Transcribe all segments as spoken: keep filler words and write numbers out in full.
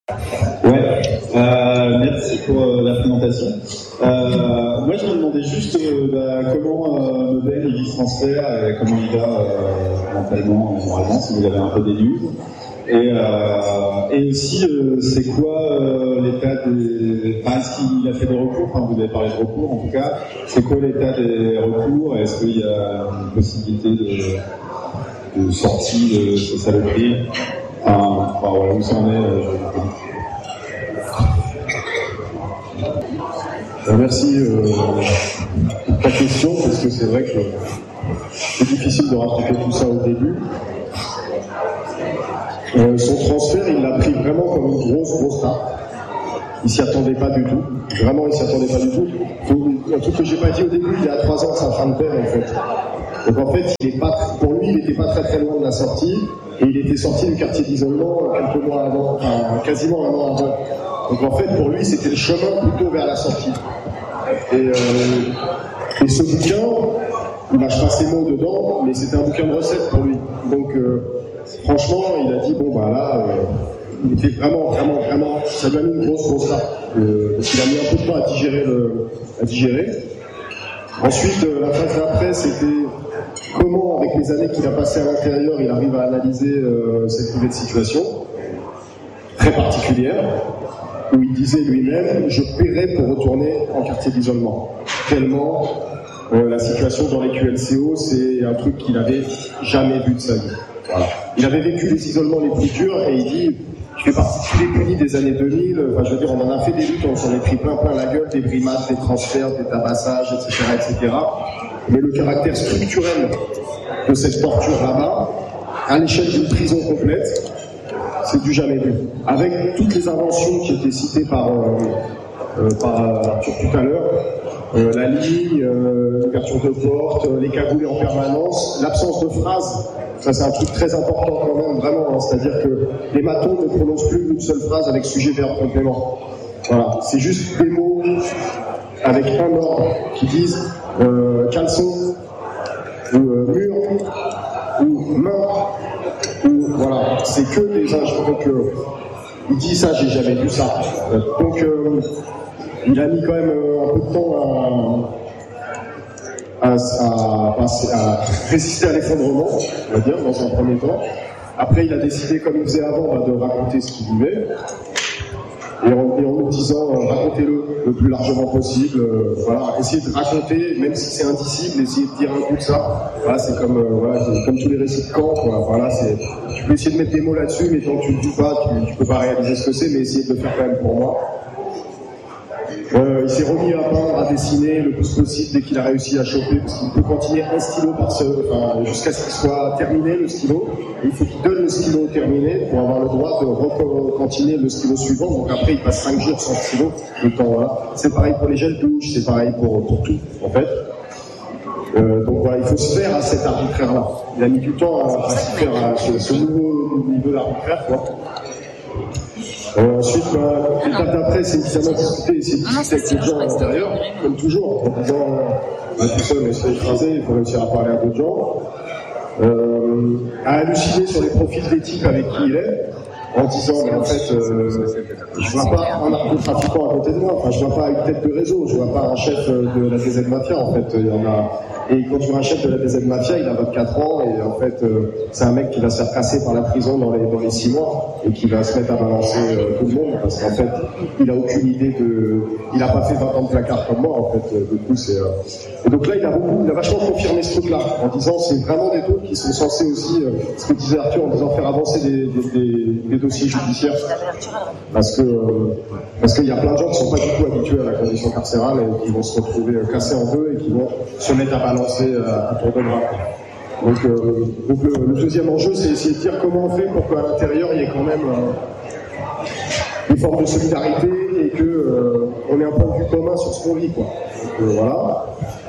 Ouais, euh, merci pour euh, la présentation. Euh, moi, je me demandais juste euh, bah, comment euh, Nobel il se transfère et comment il va euh, mentalement, moralement, si vous avez un peu des news. Et, euh, et aussi, euh, c'est quoi euh, l'état des... Enfin, est-ce qu'il a fait des recours? Enfin, vous avez parlé de recours, en tout cas. C'est quoi l'état des recours? Est-ce qu'il y a une possibilité de, de sortie de ces saloperies? Enfin, enfin voilà, où ça en est, euh, je... euh, Merci euh, pour ta question, parce que c'est vrai que c'est difficile de raconter tout ça au début. Euh, son transfert, il l'a pris vraiment comme une grosse, grosse tarte. Il s'y attendait pas du tout. Vraiment, il s'y attendait pas du tout. Faut, un truc que j'ai pas dit au début, il y a trois ans, sa fin de peine, en fait. Donc en fait, il est pas, pour lui, il n'était pas très très loin de la sortie, et il était sorti du quartier d'isolement quelques mois avant, enfin, quasiment un an avant. Donc en fait, pour lui, c'était le chemin plutôt vers la sortie. Et, euh, et ce bouquin, il mâche pas ses mots dedans, mais c'était un bouquin de recettes pour lui. Donc euh, franchement, il a dit, bon bah là, euh, il était vraiment, vraiment, vraiment, ça lui a mis une grosse, grosse tarte. Euh, parce qu'il a mis un peu de temps à digérer. Le, à digérer. Ensuite, euh, la phase d'après, c'était comment, avec les années qu'il a passées à l'intérieur, il arrive à analyser euh, cette nouvelle situation, très particulière, où il disait lui-même, je paierais pour retourner en quartier d'isolement. Tellement euh, la situation dans les Q L C O, c'est un truc qu'il n'avait jamais vu de sa vie. Voilà. Il avait vécu les isolements les plus durs et il dit, je fais partie de tous les punis des années deux mille, enfin je veux dire, on en a fait des luttes, on s'en est pris plein plein la gueule, des brimades, des transferts, des tabassages, et cetera, et cetera. Mais le caractère structurel de cette torture là-bas, à l'échelle d'une prison complète, c'est du jamais vu. Avec toutes les inventions qui étaient citées par, euh, euh, par Arthur tout à l'heure, euh, la ligne, euh, l'ouverture de porte, euh, les cagoulés en permanence, l'absence de phrases, ça c'est un truc très important quand même, vraiment, hein, c'est-à-dire que les matons ne prononcent plus une seule phrase avec sujet, verbe, complément. Voilà, c'est juste des mots avec un ordre qui disent euh, caleçon, ou euh, mur, ou main, ou voilà, c'est que des injures. Donc euh, il dit ça, j'ai jamais vu ça. Euh, donc euh, il a mis quand même euh, un peu de temps à, à, à, à, à résister à l'effondrement, on va dire, dans un premier temps. Après, il a décidé, comme il faisait avant, bah, de raconter ce qu'il vivait. Et en, et en nous disant, euh, racontez-le le plus largement possible. Euh, voilà, essayez de raconter, même si c'est indicible, essayez de dire un coup de ça. Voilà, c'est comme, euh, voilà, c'est comme tous les récits de camp. Quoi. Voilà, c'est, tu peux essayer de mettre des mots là-dessus, mais tant que tu ne le dis pas, tu, tu peux pas réaliser ce que c'est, mais essayez de le faire quand même pour moi. Euh, il s'est remis à peindre, à dessiner le plus possible dès qu'il a réussi à choper, parce qu'il peut continuer un stylo par ce, enfin, jusqu'à ce qu'il soit terminé le stylo. Et il faut qu'il donne le stylo terminé pour avoir le droit de continuer le stylo suivant. Donc après, il passe cinq jours sans stylo. Le temps, voilà. C'est pareil pour les gels douche, c'est pareil pour, pour tout, en fait. Euh, donc voilà, il faut se faire à cet arbitraire-là. Il a mis du temps à, à se faire à ce, ce nouveau niveau d'arbitraire, quoi. Euh, ensuite, bah, l'étape d'après, c'est évidemment discuter, essayer de discuter avec les gens à l'extérieur, comme toujours, en disant, euh, tout seul, on se fait écraser, il faut réussir à parler à d'autres gens. Euh, à halluciner sur les profils des types avec qui il est, en disant, mais en fait, euh, je vois pas un narcotrafiquant à côté de moi, enfin, je vois pas une tête de réseau, je vois pas un chef de la D Z Mafia, en fait, il y en a. Et quand tu vois un chef de la D Z Mafia, il a vingt-quatre ans, et en fait, euh, c'est un mec qui va se faire casser par la prison dans les, dans les six mois, et qui va se mettre à balancer euh, tout le monde, parce qu'en fait, il a aucune idée de... Il a pas fait vingt ans de placard comme moi, en fait, euh, du coup, c'est... Euh... Et donc là, il a beaucoup, il a vachement confirmé ce truc-là, en disant, c'est vraiment des trucs qui sont censés aussi, euh, ce que disait Arthur, en disant faire avancer des, des, des, des dossiers judiciaires, parce que, euh, parce qu'il y a plein de gens qui sont pas du tout habitués à la condition carcérale, et qui vont se retrouver euh, cassés en deux, et qui vont se mettre à balancer à tour de bras. Donc, euh, donc le, le deuxième enjeu, c'est essayer de dire comment on fait pour qu'à l'intérieur, il y ait quand même euh, une forme de solidarité et qu'on euh, ait un point de vue commun sur ce qu'on vit, quoi. Donc, euh, voilà.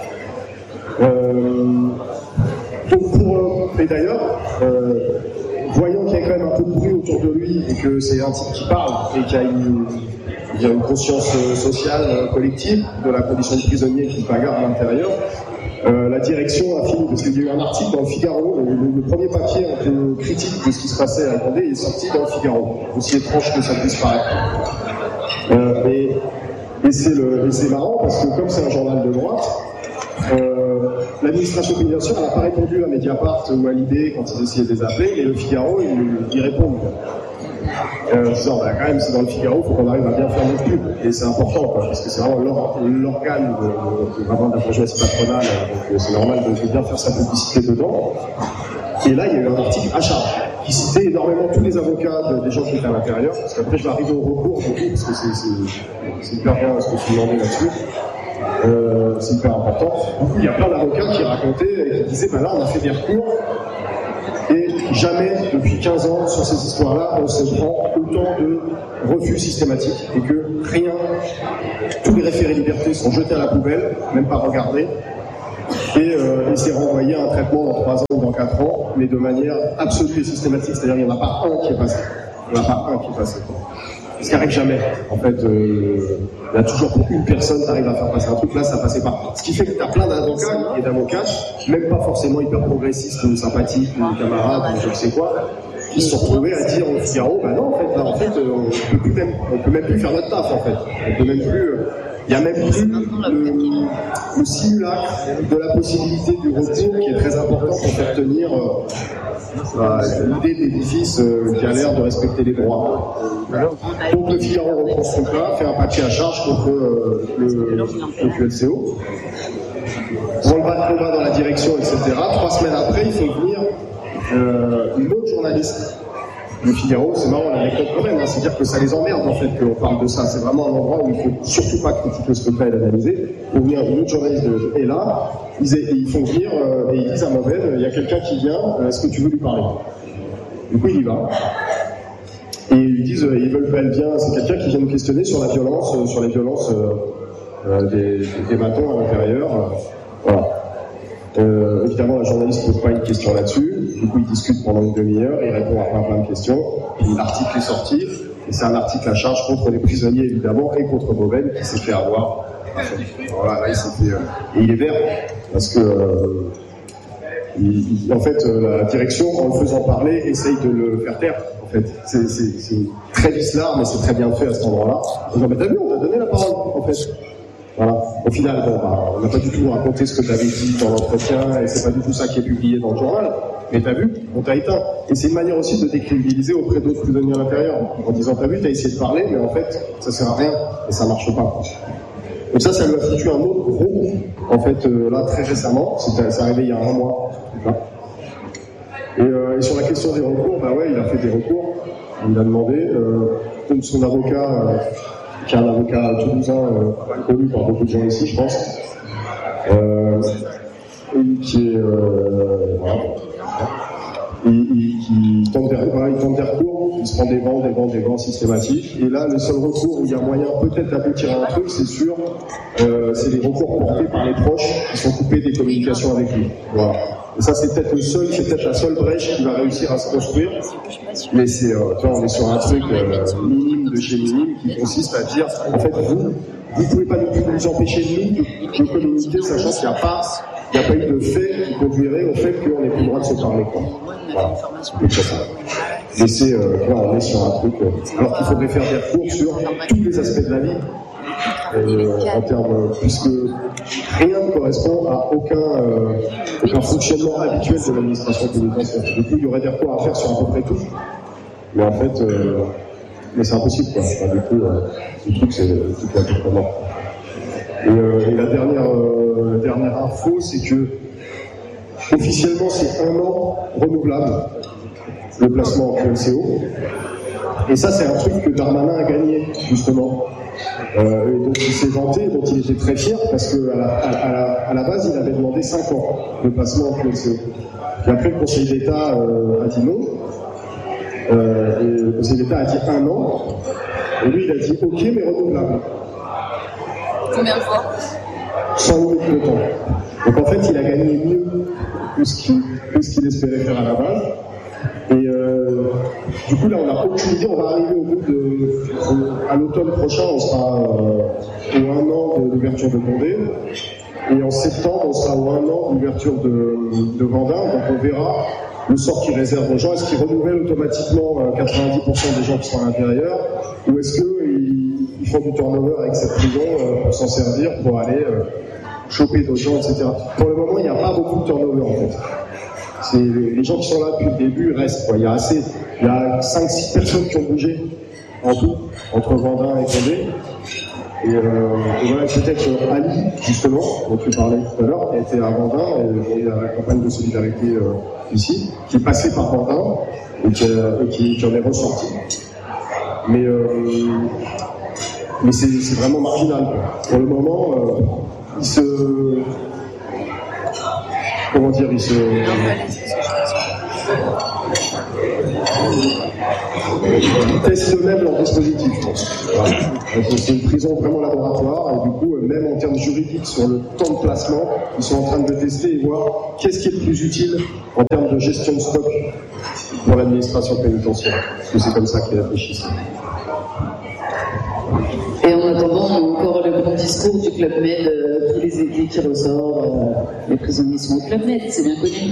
Euh, donc pour, euh, et d'ailleurs, euh, voyant qu'il y a quand même un peu de bruit autour de lui et que c'est un type qui parle et qu'il y a une, il y a une conscience sociale collective de la condition de prisonnier qui bagarre à l'intérieur, euh, la direction a fini, parce qu'il y a eu un article dans le Figaro, le, le, le premier papier un peu critique de ce qui se passait à Condé est sorti dans le Figaro, aussi étrange que ça puisse paraître. Euh, et et c'est, le, et c'est marrant, parce que comme c'est un journal de droite, euh, l'administration pénitentiaire n'a pas répondu à Mediapart ou à l'I D quand ils essayaient de les appeler, et le Figaro, ils, ils répondent. Euh, disant, bah, quand même, c'est dans le Figaro, il faut qu'on arrive à bien faire notre pub. Et c'est important, quoi, parce que c'est vraiment l'or, l'organe de, de, de, vraiment de la bourgeoisie patronale, donc c'est normal de, de bien faire sa publicité dedans. Et là, il y a eu un article à charge qui citait énormément tous les avocats de, des gens qui étaient à l'intérieur, parce qu'après je vais arriver au recours, beaucoup, parce que c'est, c'est, c'est hyper bien ce que tu demandais là-dessus. Euh, c'est hyper important. Du coup, il y a plein d'avocats qui racontaient et qui disaient, bah là, on a fait des recours. Et jamais, depuis quinze ans, sur ces histoires-là, on se prend autant de refus systématiques et que rien, tous les référés liberté sont jetés à la poubelle, même pas regardés, et, euh, et c'est renvoyé à un traitement dans trois ans ou dans quatre ans, mais de manière absolue et systématique, c'est-à-dire qu'il n'y en a pas un qui est passé. Il n'y en a pas un qui est passé. Ce qui arrive jamais. En fait, euh, il y a toujours pour une personne qui arrive à faire passer un truc, là ça passait pas. Ce qui fait que tu as plein d'avocats et d'avocats, même pas forcément hyper progressistes ou sympathiques ou camarades ou je ne sais quoi, qui se sont retrouvés à dire au Figaro, bah non, en fait, là, en fait, euh, on peut plus même, on peut même plus faire notre taf, en fait. On peut même plus, il euh, n'y a même plus le, le simulacre de la possibilité du recours qui est très important pour faire tenir euh, bah, l'idée d'édifice euh, qui a l'air de respecter les droits. Donc le Figaro reprend ce truc-là, fait un papier à charge contre euh, le, le Q L C O. On le bat de combat dans la direction, et cetera. Trois semaines après, il faut venir euh, une autre journaliste du Figaro. C'est marrant l'anecdote quand même, hein. C'est-à-dire que ça les emmerde en fait qu'on parle de ça. C'est vraiment un endroit où il ne faut surtout pas critiquer ce truc-là et l'analyser. Pour venir une autre journaliste de, et là, ils, ils font venir euh, et ils disent à Mauvaine, il y a quelqu'un qui vient, euh, est-ce que tu veux lui parler? Du coup, il y va. Et ils disent, euh, ils veulent, elle vient, c'est quelqu'un qui vient nous questionner sur la violence, euh, sur les violences euh, euh, des, des matons à l'intérieur. Euh, voilà. Euh, évidemment, la journaliste ne pose pas une question là-dessus. Du coup, ils discutent pendant une demi-heure, il répond à plein plein de questions. Puis l'article est sorti, et c'est un article à charge contre les prisonniers, évidemment, et contre Mauvaine, qui s'est fait avoir. Voilà, là, il s'est fait... Euh, et il est vert, parce que... Euh, il, il, en fait, euh, la direction, en le faisant parler, essaye de le faire taire. En fait, c'est, c'est, c'est très vicelard, mais c'est très bien fait à cet endroit-là. En disant, mais t'as vu, on t'a donné la parole, en fait. Voilà. Au final, bon, bah, on n'a pas du tout raconté ce que tu avais dit dans l'entretien, et c'est pas du tout ça qui est publié dans le journal. Mais t'as vu, on t'a éteint. Et c'est une manière aussi de décrédibiliser auprès d'autres prisonniers à l'intérieur, en disant, t'as vu, t'as essayé de parler, mais en fait, ça sert à rien, et ça marche pas. Donc ça, ça lui a foutu un autre gros coup, en fait, euh, là, très récemment, c'était, c'est arrivé il y a un mois. Et, euh, et sur la question des recours, bah ouais, il a fait des recours, il a demandé, euh, comme son avocat, euh, qui est un avocat toulousain, euh, connu par beaucoup de gens ici, je pense, euh, et qui est, euh, voilà, et, et qui tente des, voilà, il tente des recours, il se prend des vents, des vents, des vents systématiques, et là, le seul recours où il y a moyen peut-être d'aboutir à un truc, c'est sûr, euh, c'est les recours portés par les proches qui sont coupés des communications avec lui. Voilà. Et ça, c'est peut-être le seul, c'est peut-être la seule brèche qui va réussir à se construire. Mais c'est, euh, tu vois, on est sur un truc euh, minime de chez minime qui consiste à dire, en fait, vous, vous pouvez pas nous, nous empêcher nous de, de communiquer, sachant qu'il n'y a pas, il n'y a pas eu de fait qui conduirait au fait qu'on n'ait plus le droit de se parler, quoi. Voilà. C'est ça. Mais c'est, euh, là, on est sur un truc, euh, alors qu'il faudrait faire des recours sur tous les aspects de la vie. Euh, en termes, puisque rien ne correspond à aucun, euh, aucun fonctionnement habituel de l'administration pénitentiaire. Du coup, il y aurait des recours à faire sur à peu près tout. Mais en fait, euh, mais c'est impossible, quoi. Enfin, du coup, euh, le truc, c'est tout un peu comment. Et, euh, et la dernière, euh, la dernière info, c'est que officiellement, c'est un an renouvelable le placement en Q L C O. Et ça, c'est un truc que Darmanin a gagné, justement. Euh, et donc il s'est vanté, dont il était très fier, parce qu'à la, à la, à la base, il avait demandé cinq ans de placement en Q L C O. Puis après, le Conseil d'État euh, a dit non. Euh, et le Conseil d'État a dit un an. Et lui, il a dit OK, mais renouvelable. Combien de fois? cent minutes de temps. Donc en fait, il a gagné mieux que ce qu'il, que ce qu'il espérait faire à la base. Et euh, du coup, là, on n'a aucune idée. On va arriver au bout de. À l'automne prochain, on sera euh, au un an de l'ouverture de Condé. Et en septembre, on sera au un an d'ouverture de, de Vendin, donc on verra le sort qu'ils réservent aux gens. Est-ce qu'ils renouvellent automatiquement euh, quatre-vingt-dix pour cent des gens qui sont à l'intérieur, ou est-ce qu'ils ils font du turnover avec cette prison euh, pour s'en servir, pour aller euh, choper d'autres gens, et cetera. Pour le moment, il n'y a pas beaucoup de turnover en fait. C'est les gens qui sont là depuis le début restent, quoi. Il y a assez, il y a cinq six personnes qui ont bougé en tout, entre Vendin et Condé. Et, euh, et voilà, peut-être euh, Ali, justement, dont tu parlais tout à l'heure, qui a été à Vendin, et il y a la campagne de solidarité euh, ici, qui est passé par Vendin, et qui, euh, et qui, qui en est ressorti. Mais, euh, mais c'est, c'est vraiment marginal, quoi. Pour le moment, euh, il se... Comment dire, il se... Ils testent eux-mêmes leur dispositif, je pense. Voilà. C'est une prison vraiment laboratoire, et du coup, même en termes juridiques, sur le temps de placement, ils sont en train de tester et voir qu'est-ce qui est le plus utile en termes de gestion de stock pour l'administration pénitentiaire. Parce que c'est comme ça qu'ils réfléchissent. Et en attendant, on a encore le grand discours du Club Med, euh, tous les étés qui ressort, euh, les prisonniers sont au Club Med, c'est bien connu.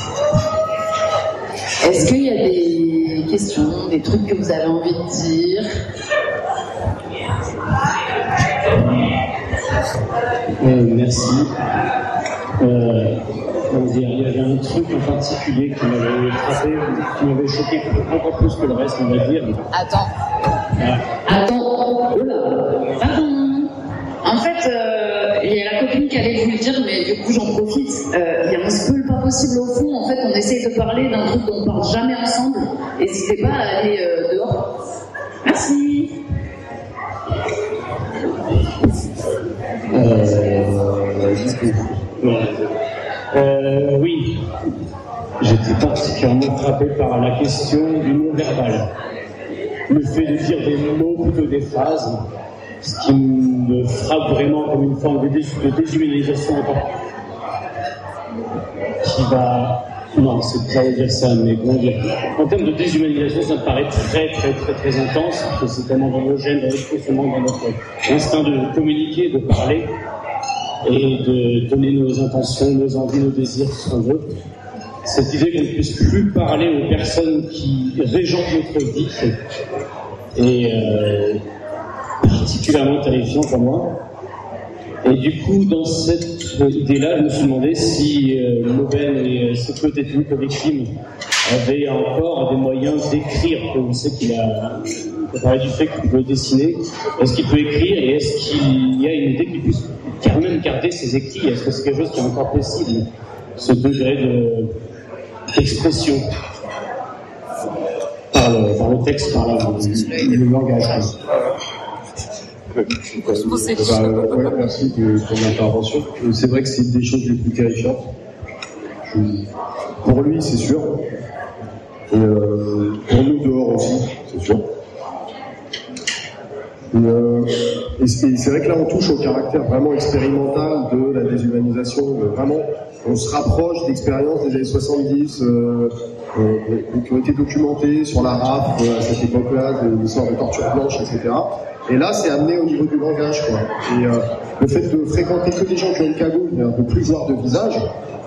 Est-ce qu'il y a des questions, des trucs que vous avez envie de dire? euh, Merci. Euh, comment dire, il y avait un truc en particulier qui m'avait frappé, qui m'avait choqué encore plus que le reste, on va dire. Attends. Ah. Attends, oh là, pardon. En fait, euh, il y a la copine qui allait vous le dire, mais du coup j'en profite. Euh, il y a un spoil pas possible au fond. En fait, on essaye de parler d'un truc dont on parle jamais ensemble. N'hésitez pas à aller euh, dehors. Merci. Euh, euh, oui, j'étais particulièrement frappé par la question du non-verbal. Le fait de dire des mots plutôt des phrases, ce qui me frappe vraiment comme une forme de, dés- de déshumanisation qui va... Non, c'est bizarre de dire ça, mais bon, dire. En termes de déshumanisation, ça me paraît très, très, très, très intense, parce que c'est tellement dans nos gènes, dans notre fonctionnement, dans notre instinct de communiquer, de parler, et de donner nos intentions, nos envies, nos désirs, ce qu'on veut. Cette idée qu'on ne puisse plus parler aux personnes qui régent notre vie est euh, particulièrement terrifiant pour moi. Et du coup, dans cette idée-là, je me suis demandé si euh, Mauben et euh, cette détenus victimes avaient encore des moyens d'écrire. On sait qu'il a, il a parlé du fait qu'il peut dessiner. Est-ce qu'il peut écrire et est-ce qu'il y a une idée qu'il puisse quand même garder ses écrits? Est-ce que c'est quelque chose qui est encore possible, ce degré de, d'expression par le, par le texte, par la, le, le langage? Bah, ouais, merci de ton intervention. C'est vrai que c'est une des choses les plus terrifiantes. Je... Pour lui, c'est sûr. Et euh, pour nous dehors aussi, c'est sûr. Et, euh, et c'est, c'est vrai que là, on touche au caractère vraiment expérimental de la déshumanisation. De vraiment, on se rapproche d'expériences des années soixante-dix euh, euh, qui ont été documentées sur la R A F euh, à cette époque-là, des histoires de torture blanche, et cetera. Et là, c'est amené au niveau du langage, quoi. Et euh, le fait de fréquenter que des gens qui ont une cagoule, de ne plus voir de visage,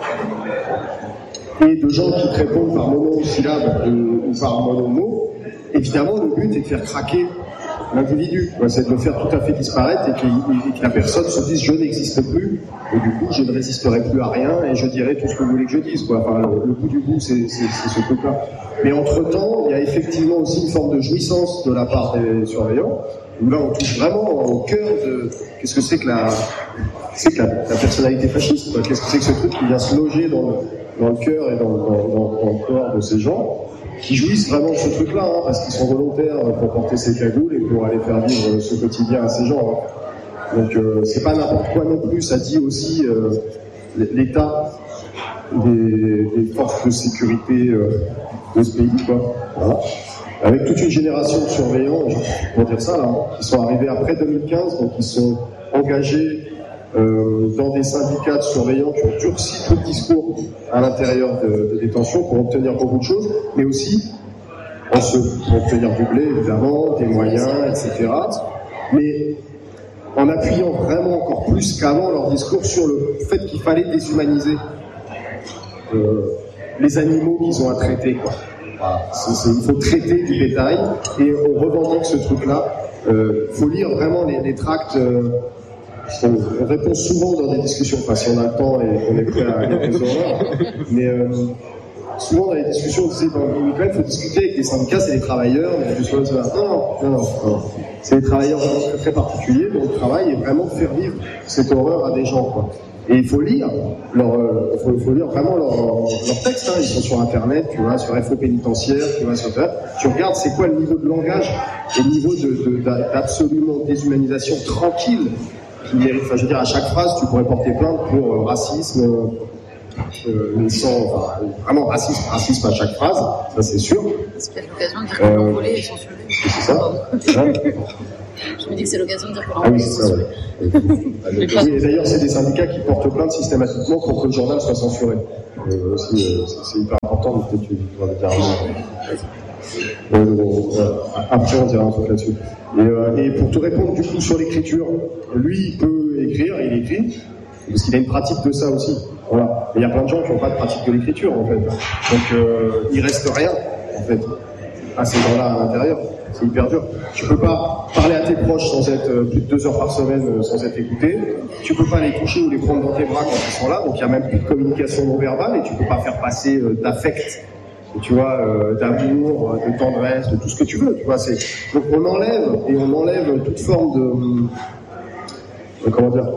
et de gens qui te répondent par monosyllabe ou par monomot, évidemment, le but est de faire craquer l'individu. Ouais, c'est de le faire tout à fait disparaître et que, et que la personne se dise « je n'existe plus », et du coup, je ne résisterai plus à rien et je dirai tout ce que vous voulez que je dise, quoi. Enfin, le, le bout du bout, c'est, c'est, c'est ce truc-là. Mais entre-temps, il y a effectivement aussi une forme de jouissance de la part des surveillants, où là, on touche vraiment au cœur de qu'est-ce que c'est que la, c'est que la, la personnalité fasciste, quoi. Qu'est-ce que c'est que ce truc qui vient se loger dans le, dans le cœur et dans, dans, dans, dans le corps de ces gens, qui jouissent vraiment de ce truc-là, hein, parce qu'ils sont volontaires pour porter ces cagoules et pour aller faire vivre ce quotidien à ces gens. Hein. Donc euh, c'est pas n'importe quoi non plus, ça dit aussi euh, l'état des, des forces de sécurité euh, de ce pays, quoi. Voilà. Avec toute une génération de surveillants, pour dire ça, là, hein, qui sont arrivés après deux mille quinze, donc ils sont engagés euh, dans des syndicats de surveillants qui ont durci tout le discours à l'intérieur de, de détention pour obtenir beaucoup de choses, mais aussi en se, pour obtenir du blé, évidemment, des moyens, et cetera. Mais en appuyant vraiment encore plus qu'avant leur discours sur le fait qu'il fallait déshumaniser euh, les animaux qu'ils ont à traiter, quoi. Voilà. C'est, c'est, il faut traiter du bétail, et on revendique ce truc-là. Il euh, faut lire vraiment les, les tracts. Euh, on, on répond souvent dans des discussions, enfin si on a le temps et on est prêt à lire des horreurs, mais euh, souvent dans les discussions on disait ben, oui, quand même il faut discuter avec les syndicats, c'est les travailleurs, mais du soir, non, non, non, non, non, c'est les travailleurs vraiment très, très particuliers, dont le travail est vraiment de faire vivre cette horreur à des gens, quoi. Et il faut lire leur, euh, faut, faut lire vraiment leurs leur textes, hein. Ils sont sur internet, tu vois, sur F O pénitentiaire, tu vois, sur tu regardes c'est quoi le niveau de langage et le niveau de, de, d'absolument déshumanisation tranquille qui mérite. Enfin, je veux dire, à chaque phrase, tu pourrais porter plainte pour euh, racisme, euh, mais sans, enfin, vraiment racisme, racisme à chaque phrase, ça c'est sûr. C'est peut-être l'occasion de dire que euh, l'envolé est censuré. C'est ça. Ouais. Je me dis que c'est l'occasion de dire que l'envolé ah oui, est censuré. Ouais. Oui, et d'ailleurs, c'est des syndicats qui portent plainte systématiquement pour que le journal soit censuré. Euh, aussi, euh, c'est, c'est hyper important, mais peut-être tu dois le dire. Euh, euh, après, on dira un truc là-dessus. Et, euh, et pour te répondre du coup sur l'écriture, lui il peut écrire, il écrit, parce qu'il a une pratique de ça aussi. Voilà. Et il y a plein de gens qui n'ont pas de pratique de l'écriture en fait. Donc euh, il reste rien en fait à ces gens-là à l'intérieur. C'est hyper dur. Tu peux pas parler à tes proches sans être euh, plus de deux heures par semaine euh, sans être écouté. Tu peux pas les toucher ou les prendre dans tes bras quand ils sont là. Donc il y a même plus de communication non verbale et tu peux pas faire passer euh, d'affect. Tu vois, euh, d'amour, de tendresse, de tout ce que tu veux, tu vois, c'est... Donc on enlève, et on enlève toute forme de... de comment dire...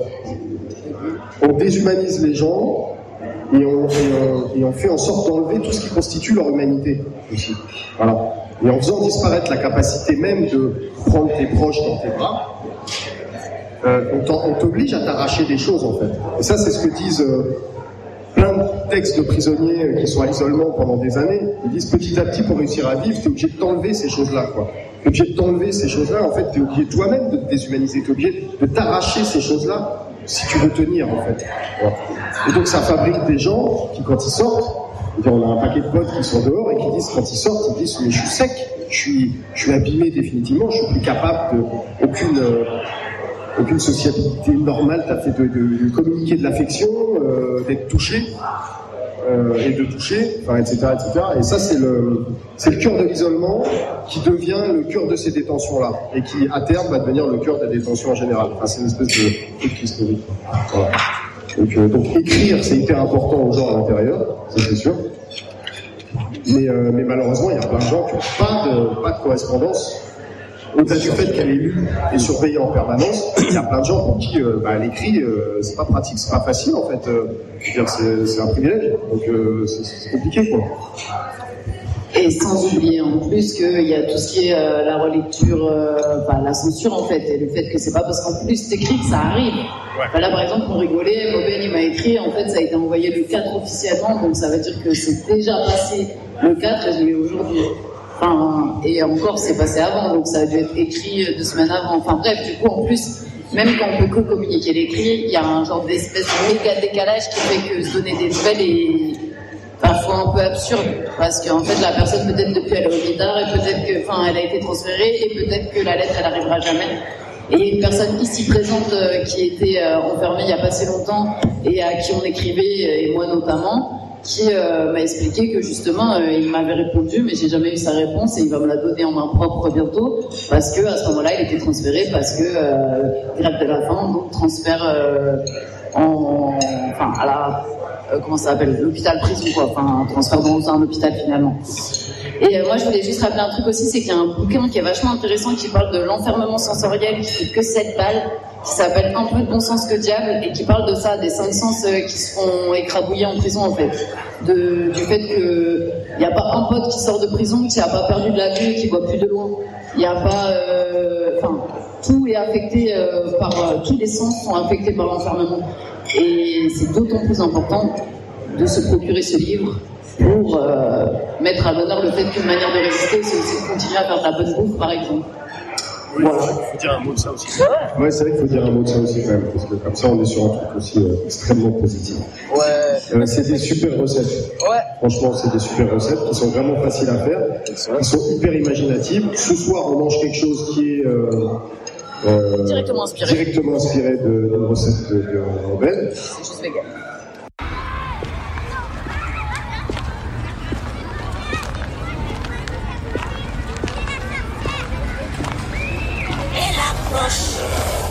On déshumanise les gens, et on, et, on, et on fait en sorte d'enlever tout ce qui constitue leur humanité, aussi. Voilà. Et en faisant disparaître la capacité même de prendre tes proches dans tes bras, euh, on, on t'oblige à t'arracher des choses, en fait. Et ça, c'est ce que disent... Euh, plein de textes de prisonniers qui sont à l'isolement pendant des années, ils disent petit à petit pour réussir à vivre, t'es obligé de t'enlever ces choses-là, quoi. T'es obligé de t'enlever ces choses-là, en fait, t'es obligé toi-même de te déshumaniser, t'es obligé de t'arracher ces choses-là si tu veux tenir, en fait. Voilà. Et donc ça fabrique des gens qui, quand ils sortent, on a un paquet de potes qui sont dehors et qui disent, quand ils sortent, ils disent mais je suis sec, je suis, je suis abîmé définitivement, je suis plus capable de aucune. Euh, aucune sociabilité normale, t'as fait de, de, de communiquer de l'affection, euh, d'être touché, euh, et de toucher, enfin, et cetera, et cetera. Et ça, c'est le, c'est le cœur de l'isolement qui devient le cœur de ces détentions-là, et qui, à terme, va devenir le cœur des détentions en général. Enfin, c'est une espèce de truc historique. Voilà. Donc, euh, donc, écrire, c'est hyper important aux gens à l'intérieur, ça c'est sûr. Mais, euh, mais malheureusement, il y a plein de gens qui n'ont pas de, pas de correspondance. Au-delà du fait qu'elle est lue et surveillée en permanence, il y a plein de gens pour qui euh, bah, l'écrit, euh, c'est pas pratique, c'est pas facile en fait. Euh, je veux dire, c'est, c'est un privilège, donc euh, c'est, c'est compliqué quoi. Et sans oublier en plus qu'il y a tout ce qui est euh, la relecture, euh, enfin la censure en fait, et le fait que c'est pas parce qu'en plus t'écris que ça arrive. Ouais. Enfin, là par exemple pour rigoler, Mauben il m'a écrit, en fait ça a été envoyé le quatre officiellement, donc ça veut dire que c'est déjà passé le quatre et je l'ai aujourd'hui. Enfin, et encore c'est passé avant, donc ça a dû être écrit deux semaines avant. Enfin bref, du coup en plus, même quand on peut que communiquer l'écrit, il y a un genre d'espèce de méga décalage qui fait que se donner des nouvelles est parfois un peu absurde, parce qu'en fait la personne peut-être depuis elle est au guitare et peut-être que, enfin elle a été transférée et peut-être que la lettre elle arrivera jamais. Et il y a une personne ici présente euh, qui était euh, enfermée il n'y a pas si longtemps et à qui on écrivait, et moi notamment, qui euh, m'a expliqué que justement euh, il m'avait répondu mais j'ai jamais eu sa réponse et il va me la donner en main propre bientôt parce que à ce moment-là il était transféré parce que euh, grève de la faim, donc transfert euh, en, enfin à la euh, comment ça s'appelle, l'hôpital prison quoi, enfin un transfert dans un hôpital finalement. Et euh, moi je voulais juste rappeler un truc aussi, c'est qu'il y a un bouquin qui est vachement intéressant qui parle de l'enfermement sensoriel qui fait que sept balles, qui s'appelle Un peu de bon sens que diable et qui parle de ça, des cinq sens euh, qui se font écrabouiller en prison en fait, de, du fait que il n'y a pas un pote qui sort de prison qui n'a pas perdu de la vue et qui voit plus de loin, il n'y a pas, enfin euh, tout est affecté euh, par, euh, tous les sens sont affectés par l'enfermement et c'est d'autant plus important de se procurer ce livre pour euh, mettre à l'honneur le fait qu'une manière de résister c'est aussi de continuer à faire de la bonne bouffe par exemple. Oui, voilà. Il faut dire un mot de ça aussi. Ouais, c'est vrai qu'il faut dire un mot de ça aussi quand même, parce que comme ça on est sur un truc aussi euh, extrêmement positif. Ouais. Euh, c'est des super recettes. Ouais. Franchement, c'est des super recettes qui sont vraiment faciles à faire, qui sont hyper imaginatives. Ce soir, on mange quelque chose qui est euh, Euh, Directement inspiré. Directement inspiré de, de recettes de, de Robin. C'est juste vegan. Et la prochaine.